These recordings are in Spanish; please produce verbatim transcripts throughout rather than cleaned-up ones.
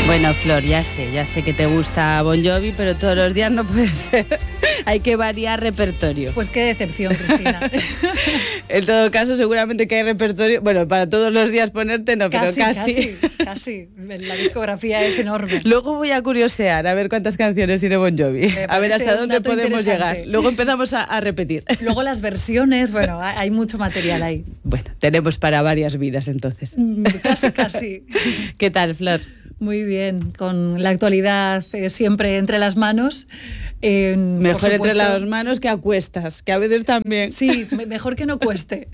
Bueno, Flor, ya sé, ya sé que te gusta Bon Jovi, pero todos los días no puede ser. Hay que variar repertorio. Pues qué decepción, Cristina. En todo caso, seguramente que hay repertorio, bueno, para todos los días ponerte, no, casi, pero casi. Casi, casi. La discografía es enorme. Luego voy a curiosear a ver cuántas canciones tiene Bon Jovi, a ver hasta dónde podemos llegar. Luego empezamos a, a repetir. Luego las versiones, bueno, hay mucho material ahí. Bueno, tenemos para varias vidas entonces. Casi, casi. ¿Qué tal, Flor? Muy bien, con la actualidad eh, siempre entre las manos. Eh, mejor entre las manos que a cuestas, que a veces también. Sí, mejor que no cueste.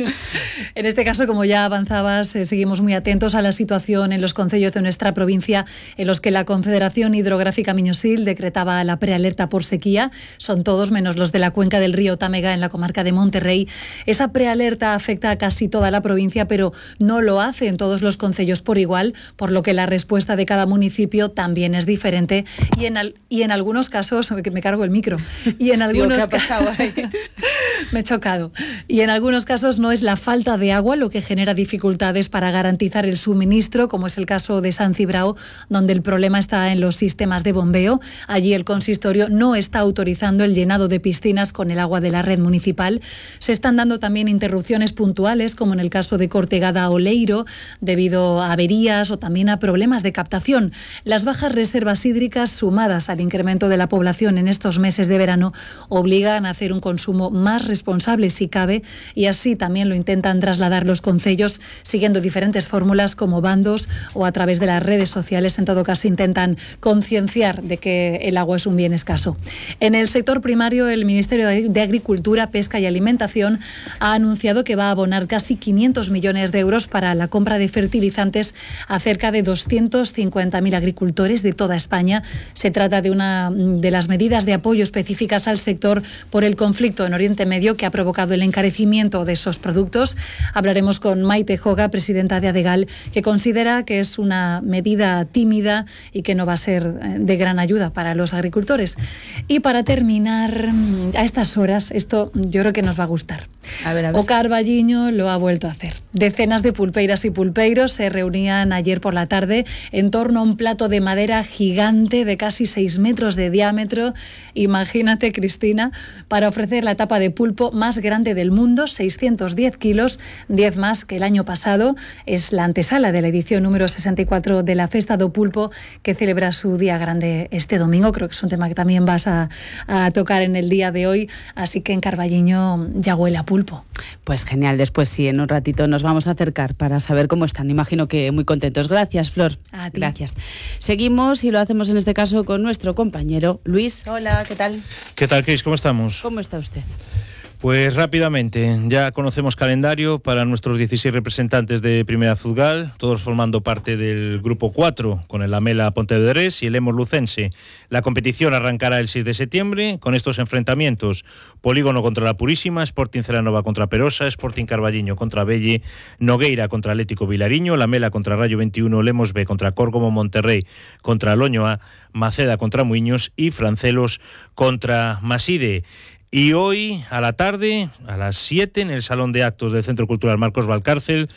En este caso, como ya avanzabas, eh, seguimos muy atentos a la situación en los concellos de nuestra provincia en los que la Confederación Hidrográfica Miñosil decretaba la prealerta por sequía. Son todos menos los de la cuenca del río Támega en la comarca de Monterrey. Esa prealerta afecta a casi toda la provincia, pero no lo hace en todos los concellos por igual, por lo que la respuesta de cada municipio también es diferente y en, al, y en algunos casos, que me cargo el micro, y en algunos Digo, ¿qué ha pasado ahí? me he chocado, y en algunos casos no es la falta de agua lo que genera dificultades para garantizar el suministro, como es el caso de San Cibrao, donde el problema está en los sistemas de bombeo. Allí el consistorio no está autorizando el llenado de piscinas con el agua de la red municipal. Se están dando también interrupciones puntuales, como en el caso de Cortegada Oleiro, debido a averías o también a problemas de captación. Las bajas reservas hídricas, sumadas al incremento de la población en estos meses de verano, obligan a hacer un consumo más responsable si cabe, y así también lo intentan trasladar los concellos, siguiendo diferentes fórmulas como bandos o a través de las redes sociales. En todo caso, intentan concienciar de que el agua es un bien escaso. En el sector primario, el Ministerio de Agricultura, Pesca y Alimentación ha anunciado que va a abonar casi quinientos millones de euros para la compra de fertilizantes a cerca de doscientos cincuenta mil agricultores de toda España. Se trata de una de las medidas de apoyo específicas al sector por el conflicto en Oriente Medio que ha provocado el encarecimiento de esos productos. Hablaremos con Maite Joga, presidenta de Adegal, que considera que es una medida tímida y que no va a ser de gran ayuda para los agricultores. Y para terminar, a estas horas, esto yo creo que nos va a gustar. A ver, a ver. O Carballiño lo ha vuelto a hacer. Decenas de pulpeiras y pulpeiros se reunían ayer por la tarde en torno a un plato de madera gigante de casi seis metros de diámetro. Imagínate, Cristina, para ofrecer la tapa de pulpo más grande del mundo, seiscientos diez kilos, diez más que el año pasado. Es la antesala de la edición número sesenta y cuatro de la Festa do Pulpo, que celebra su día grande este domingo. Creo que es un tema que también vas a, a tocar en el día de hoy, así que en Carballiño ya huele a pulpo. Pues genial, después sí, en un ratito nos vamos a acercar para saber cómo están. Imagino que muy contentos. Gracias, Flor. A ti. Gracias. Seguimos y lo hacemos en este caso con nuestro compañero Luis. Hola, ¿qué tal? ¿Qué tal, Cris? ¿Cómo estamos? ¿Cómo está usted? Pues rápidamente, ya conocemos calendario para nuestros dieciséis representantes de Primera Futgal, todos formando parte del grupo cuatro, con el Lamela Pontevedrés y el Emos Lucense. La competición arrancará el seis de septiembre con estos enfrentamientos: Polígono contra la Purísima, Sporting Celanova contra Perosa, Sporting Carballiño contra Belle, Nogueira contra Atlético Vilariño, Lamela contra Rayo veintiuno, Lemos B contra Córgomo, Monterrey contra Loñoa, Maceda contra Muiños y Francelos contra Maside. Y hoy, a la tarde, a las siete, en el Salón de Actos del Centro Cultural Marcos Valcárcel,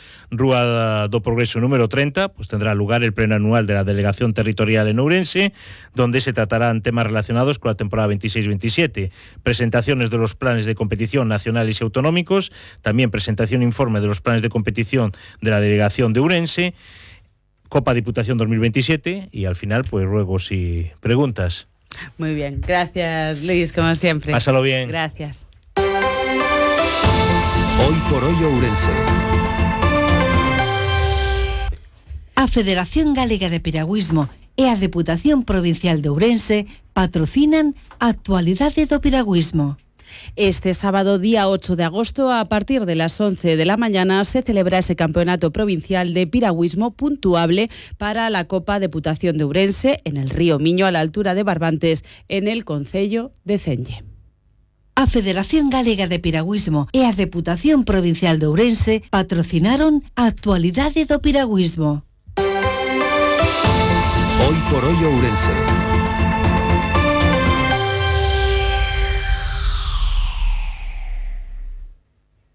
Rúa do Progreso número treinta, pues tendrá lugar el pleno anual de la Delegación Territorial en Ourense, donde se tratarán temas relacionados con la temporada veintiséis veintisiete, presentaciones de los planes de competición nacionales y autonómicos, también presentación e informe de los planes de competición de la Delegación de Ourense, Copa Diputación dos mil veintisiete y al final, pues ruegos y preguntas. Muy bien, gracias Luis, como siempre. Pásalo bien. Gracias. Hoy por hoy Ourense. A Federación Galega de Piragüismo e a Deputación Provincial de Ourense patrocinan a Actualidade do Piragüismo. Este sábado, día ocho de agosto, a partir de las once de la mañana, se celebra ese campeonato provincial de piragüismo puntuable para la Copa Deputación de Ourense en el río Miño, a la altura de Barbantes, en el concello de Cenge. A Federación Galega de Piragüismo e a Deputación Provincial de Ourense patrocinaron a Actualidade do Piragüismo. Hoy por hoy Ourense.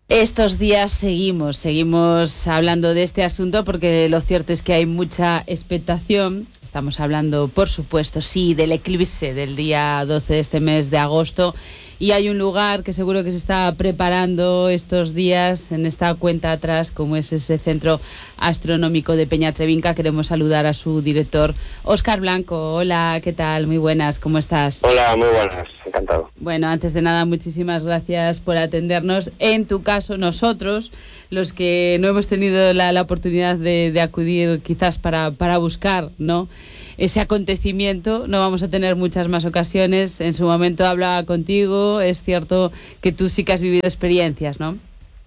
Estos días seguimos, seguimos hablando de este asunto porque lo cierto es que hay mucha expectación. Estamos hablando, por supuesto, sí, del eclipse del día doce de este mes de agosto, y hay un lugar que seguro que se está preparando estos días en esta cuenta atrás, como es ese Centro Astronómico de Peñatrevinca. Queremos saludar a su director, Óscar Blanco. Hola, ¿qué tal? Muy buenas, ¿cómo estás? Hola, muy buenas, encantado. Bueno, antes de nada, muchísimas gracias por atendernos. En tu caso, nosotros, los que no hemos tenido la, la oportunidad de, de acudir quizás para, para buscar, ¿no?, ese acontecimiento, no vamos a tener muchas más ocasiones. En su momento hablaba contigo, es cierto que tú sí que has vivido experiencias, ¿no?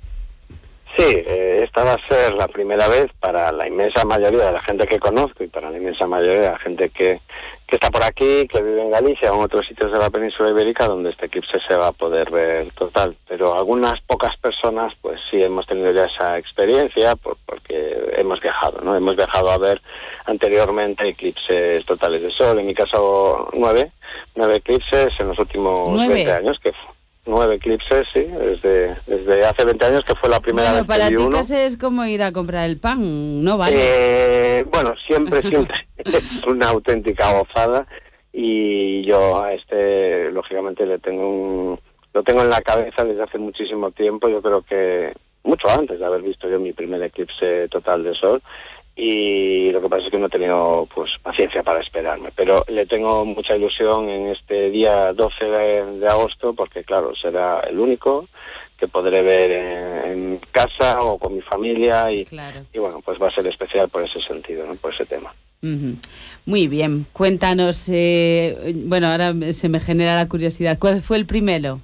Sí, eh, esta va a ser la primera vez para la inmensa mayoría de la gente que conozco y para la inmensa mayoría de la gente que, que está por aquí, que vive en Galicia o en otros sitios de la península ibérica donde este eclipse se va a poder ver total. Pero algunas pocas personas pues sí hemos tenido ya esa experiencia por, porque hemos viajado, ¿no? Hemos viajado a ver anteriormente eclipses totales de sol, en mi caso nueve, nueve eclipses en los últimos ¿Nueve? veinte años, que fue. Nueve eclipses, sí, desde, desde hace veinte años, que fue la primera bueno, vez que vi uno. Para ti casi es como ir a comprar el pan, ¿no? Vale. Eh, bueno, siempre, siempre es una auténtica gozada, y yo a este, lógicamente, le tengo un, lo tengo en la cabeza desde hace muchísimo tiempo. Yo creo que mucho antes de haber visto yo mi primer eclipse total de sol, y lo que pasa es que no he tenido pues paciencia para esperarme, pero le tengo mucha ilusión en este día doce de, de agosto, porque claro, será el único que podré ver en, en casa o con mi familia, y, claro. y bueno, pues va a ser especial por ese sentido, ¿no?, por ese tema. Uh-huh. Muy bien, cuéntanos, eh, bueno, ahora se me genera la curiosidad, ¿cuál fue el primero?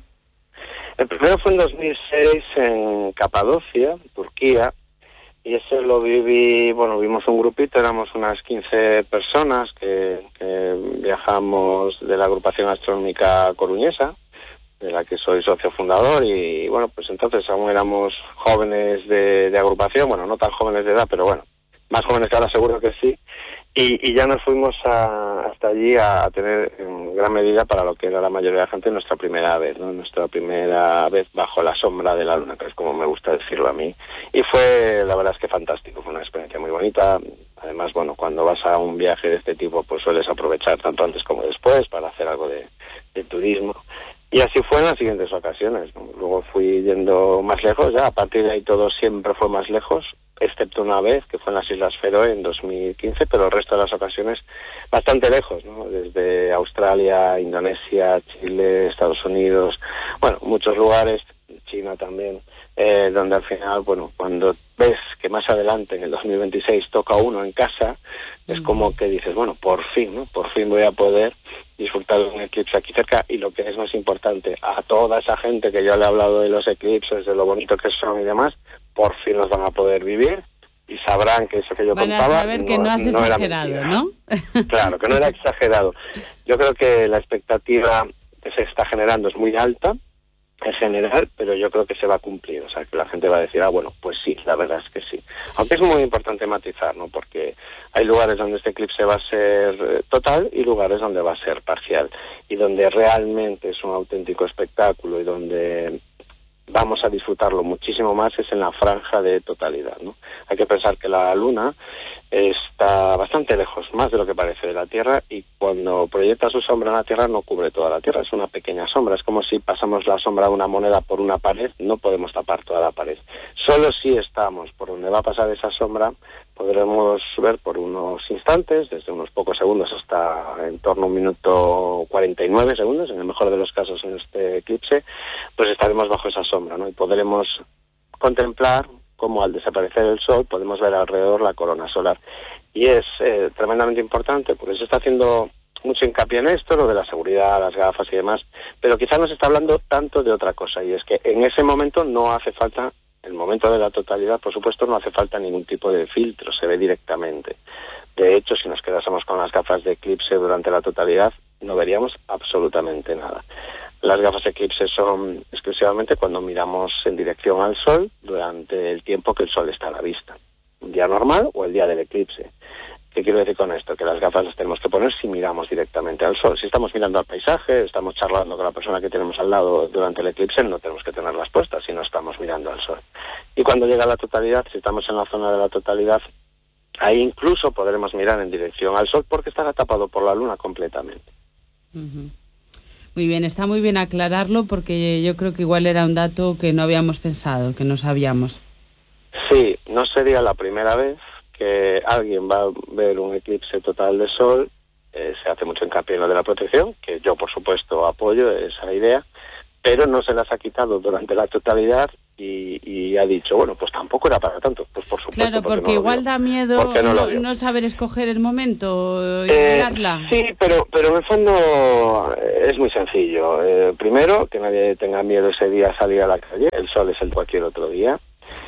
El primero fue en dos mil seis en Capadocia, Turquía. Y ese lo viví, bueno, vimos un grupito, éramos unas quince personas que, que viajamos de la agrupación astronómica coruñesa, de la que soy socio fundador, y bueno, pues entonces aún éramos jóvenes de, de agrupación, bueno, no tan jóvenes de edad, pero bueno, más jóvenes que ahora seguro que sí, y, y ya nos fuimos a, hasta allí a, a tener en gran medida, para lo que era la mayoría de la gente, nuestra primera vez, ¿no? Nuestra primera vez bajo la sombra de la luna, que es como me gusta decirlo a mí. Y fue, la verdad es que fantástico, fue una experiencia muy bonita. Además, bueno, cuando vas a un viaje de este tipo, pues sueles aprovechar tanto antes como después para hacer algo de, de turismo. Y así fue en las siguientes ocasiones, ¿no? Luego fui yendo más lejos, ya a partir de ahí todo siempre fue más lejos, excepto una vez, que fue en las Islas Feroe en dos mil quince, pero el resto de las ocasiones bastante lejos, ¿no? Desde Australia, Indonesia, Chile, Estados Unidos, bueno, muchos lugares, China también, eh, donde al final, bueno, cuando ves que más adelante, en el dos mil veintiséis, toca uno en casa, es como que dices, bueno, por fin, ¿no? Por fin voy a poder disfrutar de un eclipse aquí cerca, y lo que es más importante, a toda esa gente que yo le he hablado de los eclipses, de lo bonito que son y demás, por fin los van a poder vivir y sabrán que eso que yo van contaba... Van a saber no, que no has no exagerado, ¿no? Claro, que no era exagerado. Yo creo que la expectativa que se está generando es muy alta, en general, pero yo creo que se va a cumplir, o sea, que la gente va a decir, ah, bueno, pues sí, la verdad es que sí. Aunque es muy importante matizar, ¿no?, porque hay lugares donde este eclipse va a ser eh, total y lugares donde va a ser parcial, y donde realmente es un auténtico espectáculo y donde vamos a disfrutarlo muchísimo más es en la franja de totalidad, ¿no? Hay que pensar que la Luna está bastante lejos, más de lo que parece, de la Tierra, y cuando proyecta su sombra en la Tierra no cubre toda la Tierra, es una pequeña sombra. Es como si pasamos la sombra de una moneda por una pared, no podemos tapar toda la pared. Solo si estamos por donde va a pasar esa sombra, podremos ver por unos instantes, desde unos pocos segundos hasta en torno a un minuto cuarenta y nueve segundos, en el mejor de los casos en este eclipse, pues estaremos bajo esa sombra, ¿no? Y podremos contemplar como al desaparecer el sol podemos ver alrededor la corona solar. Y es eh, tremendamente importante, porque se está haciendo mucho hincapié en esto, lo de la seguridad, las gafas y demás, pero quizás no se está hablando tanto de otra cosa, y es que en ese momento no hace falta, el momento de la totalidad, por supuesto, no hace falta ningún tipo de filtro, se ve directamente. De hecho, si nos quedásemos con las gafas de eclipse durante la totalidad, no veríamos absolutamente nada. Las gafas eclipse son exclusivamente cuando miramos en dirección al sol durante el tiempo que el sol está a la vista. Un día normal o el día del eclipse. ¿Qué quiero decir con esto? Que porque las gafas las tenemos que poner si miramos directamente al sol. Si estamos mirando al paisaje, estamos charlando con la persona que tenemos al lado durante el eclipse, no tenemos que tenerlas puestas si no estamos mirando al sol. Y cuando llega la totalidad, si estamos en la zona de la totalidad, ahí incluso podremos mirar en dirección al sol porque estará tapado por la luna completamente. Uh-huh. Muy bien, está muy bien aclararlo porque yo creo que igual era un dato que no habíamos pensado, que no sabíamos. Sí, no sería la primera vez que alguien va a ver un eclipse total de sol. Eh, se hace mucho hincapié en lo de la protección, que yo por supuesto apoyo esa idea, pero no se las ha quitado durante la totalidad y, y ha dicho, bueno, pues tampoco era para tanto. Pues por supuesto. Claro, porque, porque no igual da miedo no, no, no saber escoger el momento y eh, mirarla. Sí, pero, pero en el fondo es muy sencillo. Eh, primero, que nadie tenga miedo ese día a salir a la calle. El sol es el cualquier otro día.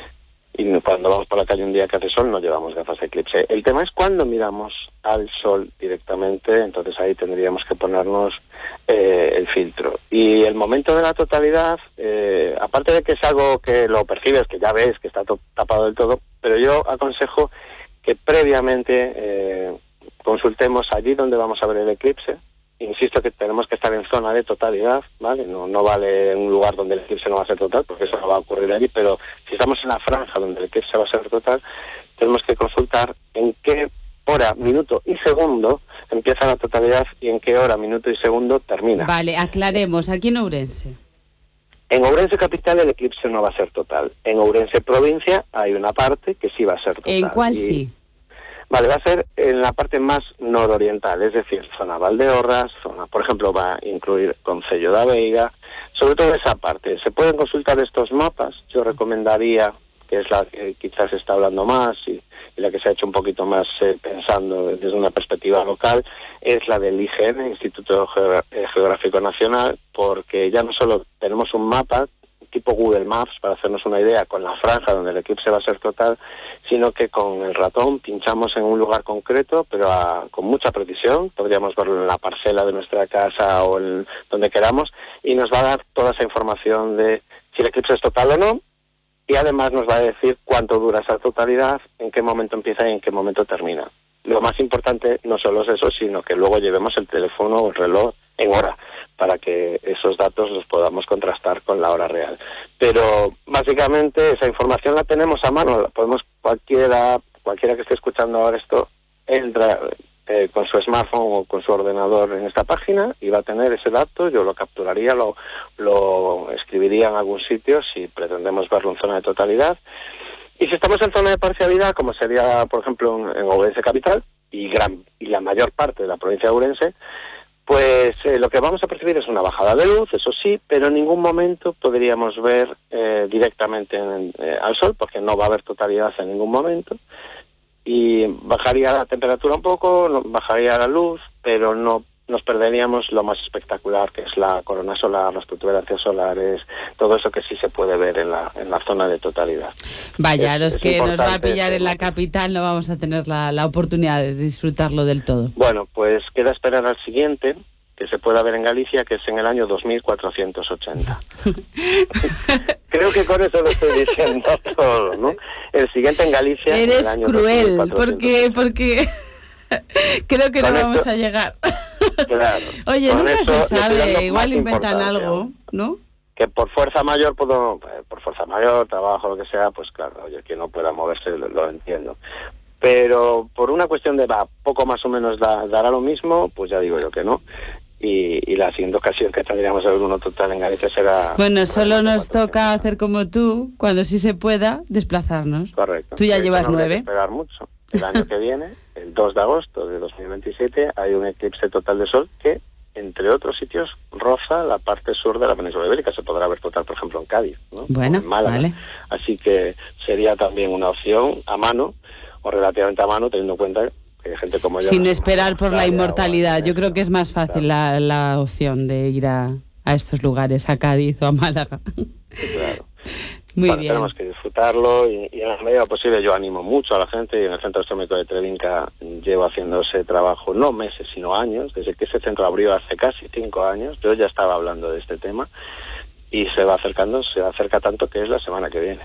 Y cuando vamos por la calle un día que hace sol no llevamos gafas de eclipse. El tema es cuando miramos al sol directamente, entonces ahí tendríamos que ponernos eh, el filtro. Y el momento de la totalidad, eh, aparte de que es algo que lo percibes, que ya ves que está tapado del todo, pero yo aconsejo que previamente eh, consultemos allí donde vamos a ver el eclipse. Insisto que tenemos que estar en zona de totalidad, ¿vale? No, no vale un lugar donde el eclipse no va a ser total, porque eso no va a ocurrir allí, pero si estamos en la franja donde el eclipse va a ser total, tenemos que consultar en qué hora, minuto y segundo empieza la totalidad y en qué hora, minuto y segundo termina. Vale, aclaremos, aquí en Ourense. En Ourense capital el eclipse no va a ser total. En Ourense provincia hay una parte que sí va a ser total. ¿En cuál y... sí? Vale, va a ser en la parte más nororiental, es decir, zona Valdeorras, zona, por ejemplo, va a incluir Concello da Veiga, sobre todo esa parte. Se pueden consultar estos mapas, yo recomendaría, que es la que quizás se está hablando más y, y la que se ha hecho un poquito más eh, pensando desde una perspectiva local, es la del I G N, Instituto Geográfico Nacional, porque ya no solo tenemos un mapa tipo Google Maps, para hacernos una idea, con la franja donde el eclipse va a ser total, sino que con el ratón pinchamos en un lugar concreto, pero a, con mucha precisión, podríamos verlo en la parcela de nuestra casa o en donde queramos, y nos va a dar toda esa información de si el eclipse es total o no, y además nos va a decir cuánto dura esa totalidad, en qué momento empieza y en qué momento termina. Lo más importante no solo es eso, sino que luego llevemos el teléfono o el reloj en hora, para que esos datos los podamos contrastar con la hora real. Pero básicamente esa información la tenemos a mano, la podemos cualquiera, cualquiera que esté escuchando ahora esto, entra eh, con su smartphone o con su ordenador en esta página y va a tener ese dato, yo lo capturaría, lo, lo escribiría en algún sitio si pretendemos verlo en zona de totalidad. Y si estamos en zona de parcialidad, como sería, por ejemplo, en, en Ourense capital y, gran, y la mayor parte de la provincia de Ourense, pues eh, lo que vamos a percibir es una bajada de luz, eso sí, pero en ningún momento podríamos ver eh, directamente en, eh, al sol, porque no va a haber totalidad en ningún momento, y bajaría la temperatura un poco, no, bajaría la luz, pero no nos perderíamos lo más espectacular, que es la corona solar, las protuberancias solares, todo eso que sí se puede ver en la, en la zona de totalidad. Vaya, es, los es que nos va a pillar en la capital no vamos a tener la, la oportunidad de disfrutarlo del todo. Bueno, pues queda esperar al siguiente, que se pueda ver en Galicia, que es en el año dos mil cuatrocientos ochenta. Creo que con eso lo estoy diciendo todo, ¿no? El siguiente en Galicia... Eres en el año cruel, porque... porque... creo que con no esto... vamos a llegar. Claro. Oye, nunca se sabe, igual inventan algo, ¿no? Que por fuerza mayor, puedo, por fuerza mayor, trabajo, lo que sea, pues claro, oye, que no pueda moverse, lo, lo entiendo. Pero por una cuestión de, va, poco más o menos da, dará lo mismo, pues ya digo yo que no. Y, y la siguiente ocasión que tendríamos a ver uno total en Galicia será... Bueno, solo nos toca hacer como tú, cuando sí se pueda, desplazarnos. Correcto. Tú ya llevas no nueve. Hay que esperar mucho. El año que viene, el dos de agosto de dos mil veintisiete, hay un eclipse total de sol que, entre otros sitios, roza la parte sur de la península ibérica. Se podrá ver total, por ejemplo, en Cádiz, ¿no? Bueno, en Málaga. Vale. Así que sería también una opción a mano, o relativamente a mano, teniendo en cuenta que hay gente como yo... Sin esperar por la inmortalidad. Yo creo que es más fácil la, la opción de ir a, a estos lugares, a Cádiz o a Málaga. Sí, claro. Muy bueno, bien. Tenemos que disfrutarlo y, y en la medida posible yo animo mucho a la gente, y en el Centro Astronómico de Trevinca llevo haciendo ese trabajo no meses sino años, desde que ese centro abrió hace casi cinco años, yo ya estaba hablando de este tema y se va acercando, se acerca tanto que es la semana que viene.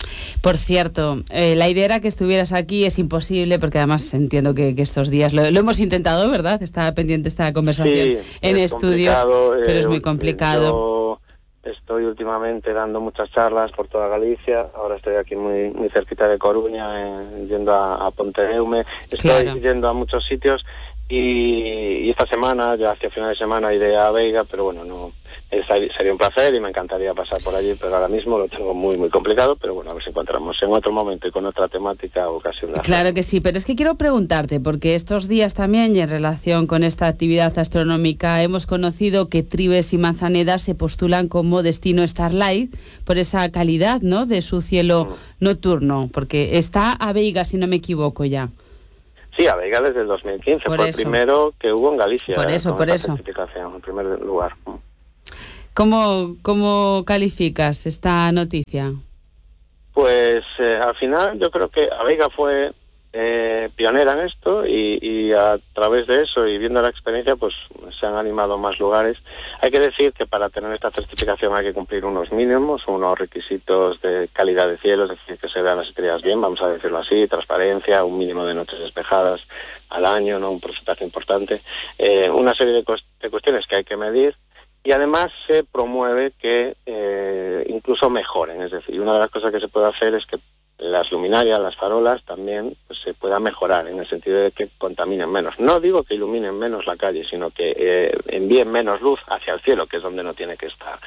Por cierto, eh, la idea era que estuvieras aquí, es imposible, porque además entiendo que, que estos días lo, lo hemos intentado, ¿verdad? Estaba pendiente esta conversación sí, en es estudio, eh, pero es muy complicado. Yo estoy últimamente dando muchas charlas por toda Galicia, ahora estoy aquí muy muy cerquita de Coruña, eh, yendo a, a Pontevedra, estoy claro. yendo a muchos sitios y, y esta semana, ya hacia final de semana, iré a Veiga, pero bueno, no... sería un placer y me encantaría pasar por allí, pero ahora mismo lo tengo muy muy complicado, pero bueno, a ver si encontramos en otro momento y con otra temática ocasión. Claro que sí, pero es que quiero preguntarte, porque estos días también, y en relación con esta actividad astronómica, hemos conocido que Trives y Manzaneda se postulan como destino Starlight por esa calidad, ¿no?, de su cielo mm. nocturno, porque está a Veiga, si no me equivoco ya. Sí, a Veiga desde el dos mil quince, por fue eso. el primero que hubo en Galicia. Por eso, por eso. Certificación, en primer lugar. ¿Cómo, ¿Cómo calificas esta noticia? Pues eh, al final yo creo que Veiga fue eh, pionera en esto y, y a través de eso y viendo la experiencia pues se han animado más lugares. Hay que decir que para tener esta certificación hay que cumplir unos mínimos, unos requisitos de calidad de cielo, es decir, que se vean las estrellas bien, vamos a decirlo así, transparencia, un mínimo de noches despejadas al año, no un porcentaje importante, eh, una serie de, de cuestiones que hay que medir. Y además se promueve que eh, incluso mejoren, es decir, una de las cosas que se puede hacer es que las luminarias, las farolas también pues, se puedan mejorar en el sentido de que contaminen menos. No digo que iluminen menos la calle, sino que eh, envíen menos luz hacia el cielo, que es donde no tiene que estar.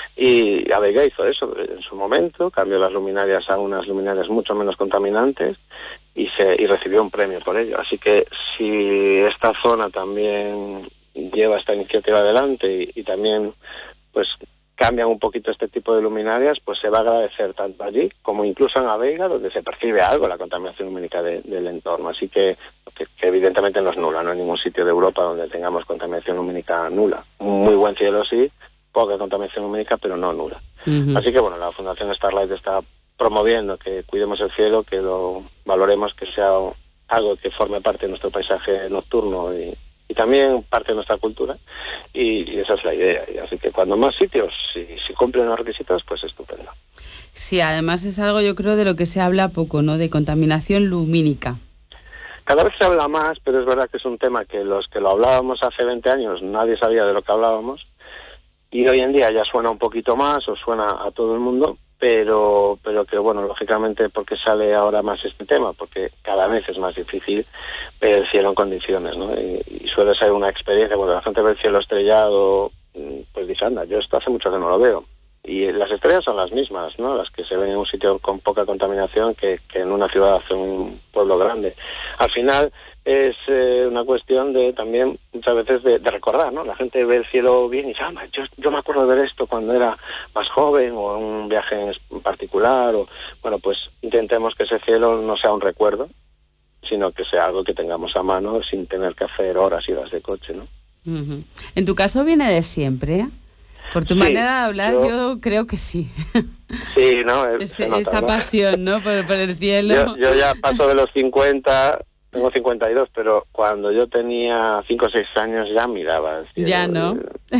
Y Veiga hizo eso en su momento, cambió las luminarias a unas luminarias mucho menos contaminantes y, se, y recibió un premio por ello. Así que si esta zona también lleva esta iniciativa adelante y, y también pues cambian un poquito este tipo de luminarias, pues se va a agradecer tanto allí como incluso en Veiga, donde se percibe algo la contaminación lumínica de, del entorno. Así que, que, que evidentemente no es nula, no hay ningún sitio de Europa donde tengamos contaminación lumínica nula. Muy buen cielo sí, poca contaminación lumínica, pero no nula. Uh-huh. Así que bueno, la Fundación Starlight está promoviendo que cuidemos el cielo, que lo valoremos, que sea algo que forme parte de nuestro paisaje nocturno y y también parte de nuestra cultura, y, y esa es la idea. Y así que cuando más sitios, si, si cumplen los requisitos, pues estupendo. Sí, además es algo yo creo de lo que se habla poco, ¿no?, de contaminación lumínica. Cada vez se habla más, pero es verdad que es un tema que los que lo hablábamos hace veinte años nadie sabía de lo que hablábamos, y hoy en día ya suena un poquito más, o suena a todo el mundo, pero pero que bueno, lógicamente, porque sale ahora más este tema, porque cada vez es más difícil ver el cielo en condiciones, ¿no? Y, y suele ser una experiencia, cuando la gente ve el cielo estrellado, pues dice, anda, yo esto hace mucho que no lo veo. Y las estrellas son las mismas, ¿no?, las que se ven en un sitio con poca contaminación que, que en una ciudad, en un pueblo grande. Al final es eh, una cuestión de también muchas veces de, de recordar, ¿no? La gente ve el cielo bien y dice, ah, yo, yo me acuerdo de ver esto cuando era más joven o en un viaje en particular, o bueno, pues intentemos que ese cielo no sea un recuerdo, sino que sea algo que tengamos a mano sin tener que hacer horas y horas de coche, ¿no? Uh-huh. ¿En tu caso viene de siempre? Por tu sí, manera de hablar, yo, yo creo que sí. Sí, ¿no? Este, nota, esta ¿no? pasión, ¿no?, por, por el cielo. Yo, yo ya paso de los cincuenta, tengo cincuenta y dos, pero cuando yo tenía cinco o seis años ya miraba el cielo. Ya, ¿no?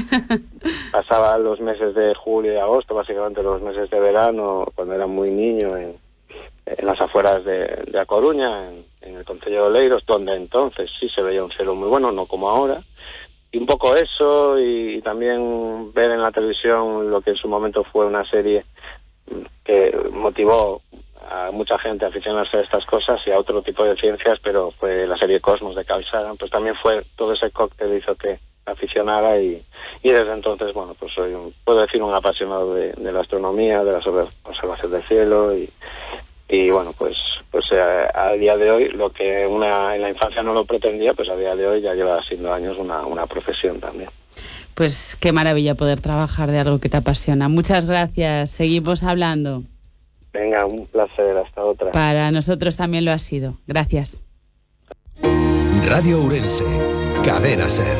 Pasaba los meses de julio y agosto, básicamente los meses de verano, cuando era muy niño, en, en las afueras de, de A Coruña, en, en el concello de Oleiros, donde entonces sí se veía un cielo muy bueno, no como ahora. Y un poco eso, y también ver en la televisión lo que en su momento fue una serie que motivó a mucha gente a aficionarse a estas cosas y a otro tipo de ciencias, pero fue la serie Cosmos de Carl Sagan, pues también fue todo ese cóctel hizo que aficionara y, y desde entonces, bueno, pues soy, un, puedo decir, un apasionado de, de la astronomía, de la observación del cielo y, y bueno, pues pues eh, a día de hoy, lo que una en la infancia no lo pretendía, pues a día de hoy ya lleva siendo años una, una profesión también. Pues qué maravilla poder trabajar de algo que te apasiona. Muchas gracias, seguimos hablando. Venga, un placer, hasta otra. Para nosotros también lo ha sido. Gracias. Radio Ourense, Cadena SER.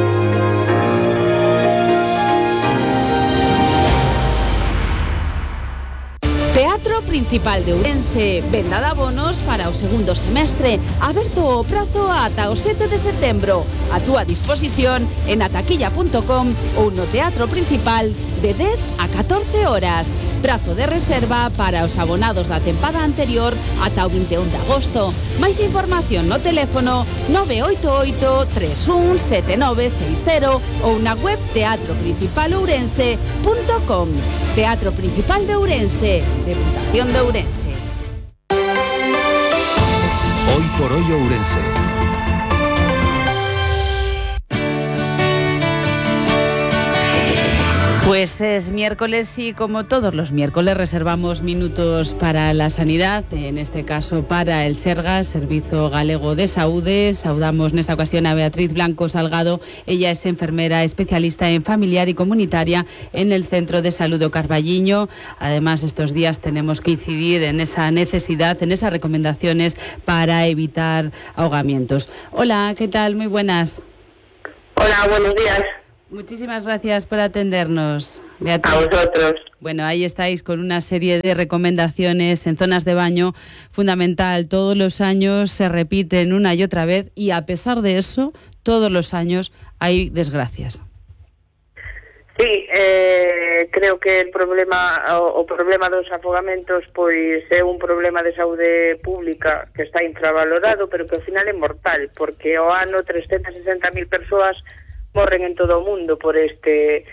Teatro Principal de Ourense, venda de abonos para o segundo semestre, aberto o prazo ata o sete de setembro. A túa disposición en ataquilla punto com ou no Teatro Principal de dez a catorce horas. Prazo de reserva para os abonados da tempada anterior ata o vinte e un de agosto. Máis información no teléfono nove oito oito, tres un sete nove seis cero ou na web teatro principal ourense punto com. Teatro Principal de Ourense, Deputación de Ourense. Hoy por hoy Ourense. Pues es miércoles y como todos los miércoles reservamos minutos para la sanidad, en este caso para el Sergas, Servizo Galego de Saúde. Saudamos nesta ocasión a Beatriz Blanco Salgado. Ella es enfermera especialista en familiar y comunitaria en el Centro de Salud do Carballiño. Además, estos días tenemos que incidir en esa necesidad, en esas recomendaciones para evitar ahogamientos. Hola, ¿qué tal? Muy buenas. Hola, buenos días. Muchísimas gracias por atendernos, Beatriz. A vosotros. Bueno, ahí estáis con una serie de recomendaciones en zonas de baño fundamental. Todos los años se repiten una y otra vez y a pesar de eso, todos los años hay desgracias. Sí, eh, creo que el problema o, o problema dos afogamentos pois é un problema de saúde pública que está infravalorado, pero que ao final é mortal, porque ao ano trescentas e sesenta mil persoas morren en todo o mundo por este